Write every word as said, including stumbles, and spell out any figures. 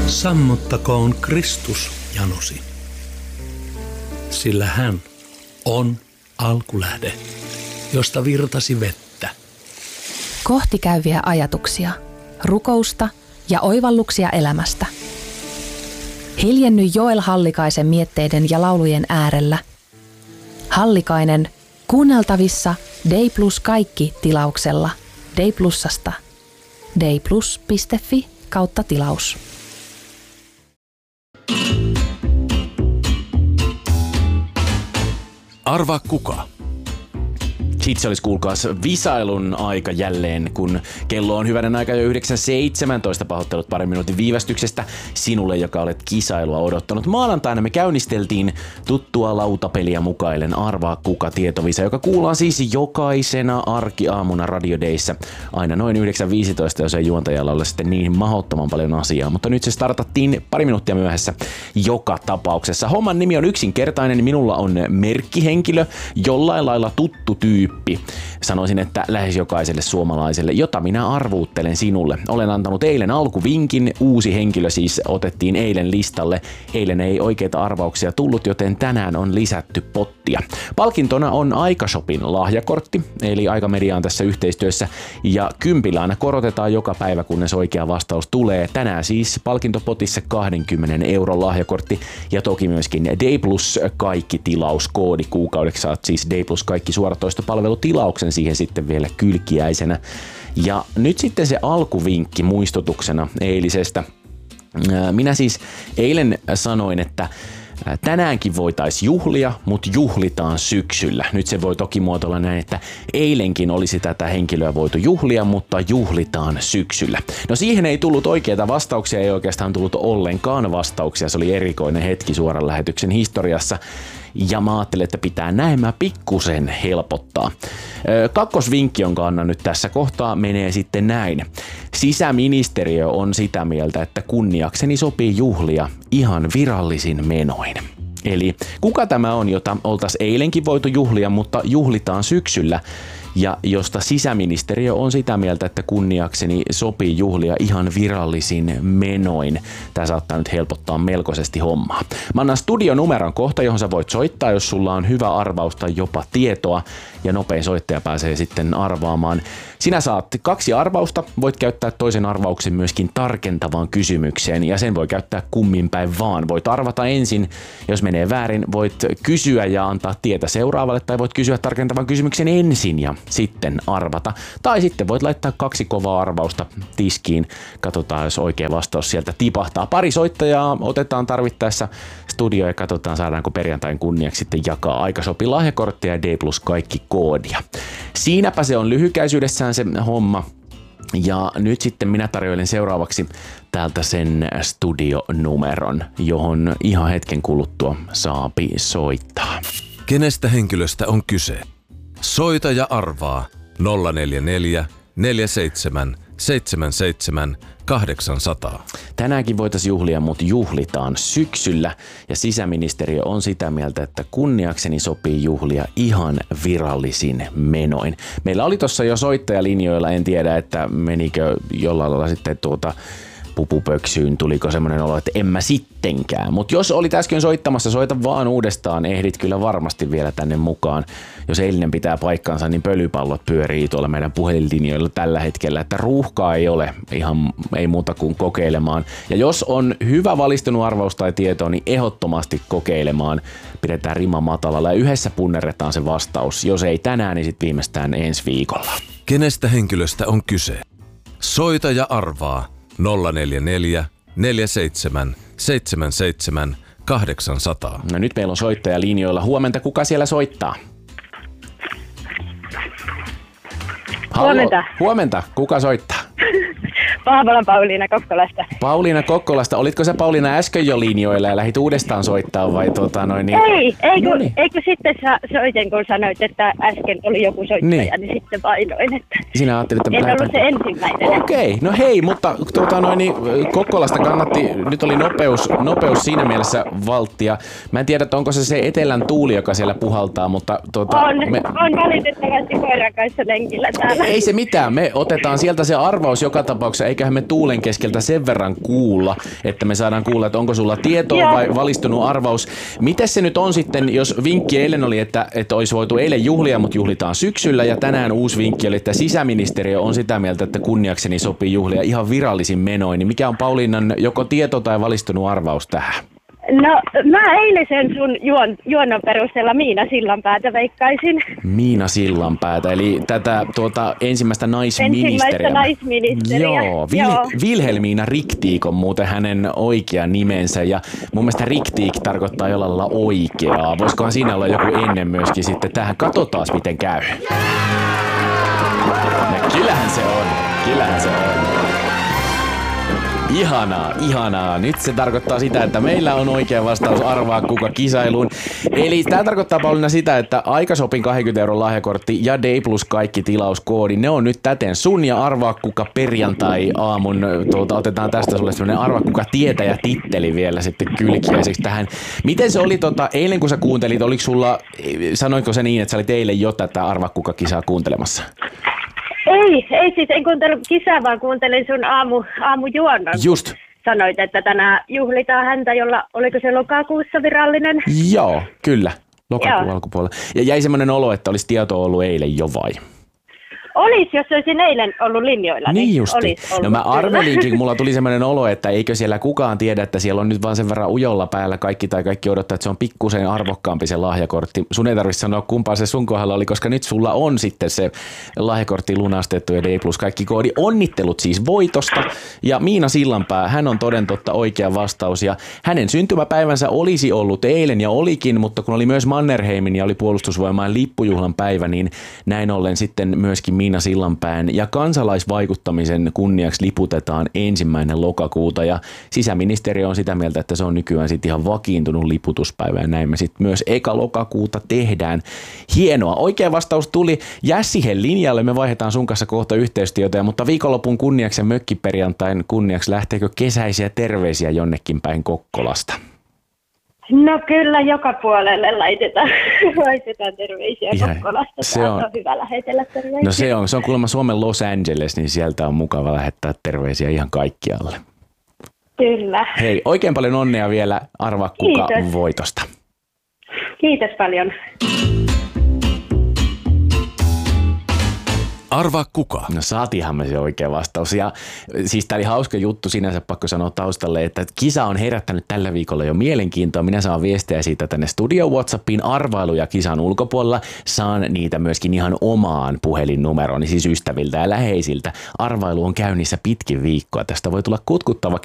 Sammuttakoon Kristus janosi, sillä hän on alkulähde, josta virtasi vettä. Kohti käyviä ajatuksia, rukousta ja oivalluksia elämästä. Hiljenny Joel Hallikaisen mietteiden ja laulujen äärellä. Hallikainen kuunneltavissa Day Plus kaikki tilauksella Day Plusasta. dayplus piste fi kautta tilaus. Arvaa kuka? Sitten se olisi kuulkaas visailun aika jälleen, kun kello on hyvänen aika jo yhdeksän seitsemäntoista, pahoittelut parin minuutin viivästyksestä sinulle, joka olet kisailua odottanut. Maanantaina me käynnisteltiin tuttua lautapeliä mukaillen Arvaa kuka -tietovisa, joka kuullaan siis jokaisena arkiaamuna radiodeissa aina noin yhdeksän viisitoista, jos ei juontajalla ole sitten niin mahdottoman paljon asiaa. Mutta nyt se startattiin pari minuuttia myöhässä joka tapauksessa. Homman nimi on yksinkertainen, minulla on merkkihenkilö, jollain lailla tuttu tyyppi. Sanoisin, että lähes jokaiselle suomalaiselle, jota minä arvuuttelen sinulle. Olen antanut eilen alkuvinkin, uusi henkilö siis otettiin eilen listalle. Eilen ei oikeita arvauksia tullut, joten tänään on lisätty pottia. Palkintona on Aikashopin lahjakortti, eli Aikamedia on tässä yhteistyössä, ja kympillä aina korotetaan joka päivä, kunnes oikea vastaus tulee. Tänään siis palkintopotissa kaksikymmentä euron lahjakortti, ja toki myöskin Day Plus kaikki tilauskoodi kuukaudeksi. Saat siis Day Plus kaikki suoratoistopalvelutilauksen siihen sitten vielä kylkiäisenä. Ja nyt sitten se alkuvinkki muistutuksena eilisestä. Minä siis eilen sanoin, että tänäänkin voitaisiin juhlia, mutta juhlitaan syksyllä. Nyt se voi toki muotoilla näin, että eilenkin olisi tätä henkilöä voitu juhlia, mutta juhlitaan syksyllä. No siihen ei tullut oikeita vastauksia, ei oikeastaan tullut ollenkaan vastauksia. Se oli erikoinen hetki suoran lähetyksen historiassa. Ja mä ajattelin, että pitää näin mä pikkusen helpottaa. Kakkosvinkki, jonka annan nyt tässä kohtaa, menee sitten näin. Sisäministeriö on sitä mieltä, että kunniakseni sopii juhlia ihan virallisin menoin. Eli kuka tämä on, jota oltaisiin eilenkin voitu juhlia, mutta juhlitaan syksyllä, ja josta sisäministeriö on sitä mieltä, että kunniakseni sopii juhlia ihan virallisin menoin. Tämä saattaa nyt helpottaa melkoisesti hommaa. Mä annan studionumeron kohta, johon sä voit soittaa, jos sulla on hyvä arvaus tai jopa tietoa, ja nopein soittaja pääsee sitten arvaamaan. Sinä saat kaksi arvausta, voit käyttää toisen arvauksen myöskin tarkentavaan kysymykseen, ja sen voi käyttää kummin päin vaan. Voit arvata ensin, jos menee väärin, voit kysyä ja antaa tietä seuraavalle, tai voit kysyä tarkentavan kysymyksen ensin ja sitten arvata. Tai sitten voit laittaa kaksi kovaa arvausta tiskiin, katsotaan jos oikea vastaus sieltä tipahtaa. Pari soittajaa otetaan tarvittaessa studioon ja katsotaan saadaanko perjantain kunniaksi sitten jakaa Aikashopin lahjakorttia ja D Plus kaikki koodia. Siinäpä se on lyhykäisyydessään se homma. Ja nyt sitten minä tarjoilen seuraavaksi täältä sen studionumeron, johon ihan hetken kuluttua saapi soittaa. Kenestä henkilöstä on kyse? Soita ja arvaa nolla neljä neljä neljä seitsemän seitsemän seitsemän kahdeksan nolla nolla. Tänäänkin voitaisiin juhlia, mutta juhlitaan syksyllä, ja sisäministeriö on sitä mieltä, että kunniakseni sopii juhlia ihan virallisin menoin. Meillä oli tuossa jo soittajalinjoilla, en tiedä, että menikö jollain lailla sitten tuota pupupöksyyn, tuliko semmoinen olo, että en mä sittenkään. Mutta jos olit äsken soittamassa, soita vaan uudestaan, ehdit kyllä varmasti vielä tänne mukaan. Jos eilinen pitää paikkaansa, niin pölypallot pyörii tuolla meidän puhelinlinjoilla tällä hetkellä, että ruuhkaa ei ole, ihan ei muuta kuin kokeilemaan. Ja jos on hyvä valistunut arvaus tai tieto, niin ehdottomasti kokeilemaan. Pidetään rima matalalla ja yhdessä punnerretaan se vastaus. Jos ei tänään, niin sitten viimeistään ensi viikolla. Kenestä henkilöstä on kyse? Soita ja arvaa nolla neljä neljä neljä seitsemän seitsemän seitsemän kahdeksan nolla nolla. No nyt meillä on soittaja linjoilla. Huomenta, kuka siellä soittaa? Hallo. Huomenta. Huomenta, kuka soittaa? Paavolan Pauliina Kokkolasta. Pauliina Kokkolasta. Olitko sä Pauliina äsken jo linjoilla ja lähdit uudestaan soittaa vai tuota noin? Niin... Ei, eikö, no niin. eikö sitten sä soitin, kun sanoit, että äsken oli joku soittaja, niin, niin sitten painoin, että sinä ajattelit, että en lähdetään... ollut se ensimmäinen. Okei, no hei, mutta tuota noin, niin Kokkolasta kannatti, nyt oli nopeus, nopeus siinä mielessä valttia. Mä en tiedä, että onko se se etelän tuuli, joka siellä puhaltaa, mutta... Tuota, on, me... on valitettavasti koiran kanssa lenkillä täällä. Ei se mitään, me otetaan sieltä se arvaus joka tapauksessa. eiköhän me tuulen keskeltä sen verran kuulla, että me saadaan kuulla, että onko sulla tietoa Joo. vai valistunut arvaus. Miten se nyt on sitten, jos vinkki eilen oli, että, että olisi voitu eilen juhlia, mutta juhlitaan syksyllä, ja tänään uusi vinkki oli, että sisäministeriö on sitä mieltä, että kunniakseni sopii juhlia ihan virallisin menoin, niin mikä on Pauliinan joko tieto tai valistunut arvaus tähän? No mä eilisen sun juon, juonnon perusteella Miina Sillanpäätä veikkaisin. Miina Sillanpäätä, eli tätä tuota, ensimmäistä naisministeriä. Ensimmäistä naisministeriä. Joo, Vil- Joo. Vilhelmiina Riktiik on muuten hänen oikea nimensä, ja mun mielestä Riktiik tarkoittaa jollain lailla oikeaa. Voisikohan siinä olla joku ennen myöskin sitten tähän? Katsotaan, miten käy. No, kyllähän se on, kyllähän se on. Ihanaa, ihanaa. Nyt se tarkoittaa sitä, että meillä on oikea vastaus arvaa kuka kisailuun. Eli tämä tarkoittaa Pauliina sitä, että Aikasopin kaksikymmentä euron lahjakortti ja Day Plus kaikki tilauskoodi, ne on nyt täten sun, ja arvaa kuka perjantai aamun, tuota, otetaan tästä sulle sellainen arvaa kuka tietäjä titteli vielä sitten kylkiäiseksi tähän. Miten se oli tota, eilen kun sä kuuntelit, oliko sulla, sanoitko se niin, että sä olit eilen jo tätä arvaa kuka kisaa kuuntelemassa? Ei, ei siis en kuuntellut kisaa, vaan kuuntelin sun aamu, aamujuonnon. Just. Sanoit, että tänään juhlitaan häntä, jolla, oliko se lokakuussa virallinen? Joo, kyllä. Lokakuun Joo. alkupuolella. Ja jäi semmoinen olo, että olisi tietoa ollut eilen jo vai? Olisi, jos olisin eilen ollut linjoilla. Niin justi. Olisi ollut, No mä kyllä. arvelinkin, kun mulla tuli semmoinen olo, että eikö siellä kukaan tiedä, että siellä on nyt vaan sen verran ujolla päällä kaikki tai kaikki odottaa, että se on pikkusen arvokkaampi se lahjakortti. Sun ei tarvitse sanoa kumpaa se sun kohdalla oli, koska nyt sulla on sitten se lahjakortti lunastettu ja Day Plus kaikki koodi. Onnittelut siis voitosta, ja Miina Sillanpää, hän on toden totta oikea vastaus, ja hänen syntymäpäivänsä olisi ollut eilen ja olikin, mutta kun oli myös Mannerheimin ja oli Puolustusvoimain lippujuhlan päivä, niin näin ollen sitten myöskin Miina Sillanpään ja kansalaisvaikuttamisen kunniaksi liputetaan ensimmäinen lokakuuta, ja sisäministeriö on sitä mieltä, että se on nykyään sitten ihan vakiintunut liputuspäivä, ja näin me sitten myös eka lokakuuta tehdään. Hienoa. Oikea vastaus tuli Jässihen linjalle. Me vaihdetaan sun kanssa kohta yhteistyötä, mutta viikonlopun kunniaksi ja mökkiperjantain kunniaksi lähteekö kesäisiä terveisiä jonnekin päin Kokkolasta? No kyllä, joka puolelle laitetaan, laitetaan terveisiä Ihan, Kokkolasta. se Täältä on- on hyvä lähetellä terveisiä. No se on, se on kuulemma Suomen Los Angeles, niin sieltä on mukava lähettää terveisiä ihan kaikkialle. Kyllä. Hei, oikein paljon onnea vielä, arvaa kuka Kiitos. voitosta. Kiitos paljon. Arvaa kuka. No saatiinhan me se oikea vastaus. Ja siis tää oli hauska juttu sinänsä, pakko sanoa taustalle, että kisa on herättänyt tällä viikolla jo mielenkiintoa. Minä saan viestejä siitä tänne studio WhatsAppiin, arvailuja kisan ulkopuolella. Saan niitä myöskin ihan omaan puhelinnumeroon, siis ystäviltä ja läheisiltä. Arvailu on käynnissä pitkin viikkoa. Tästä voi tulla kutkuttava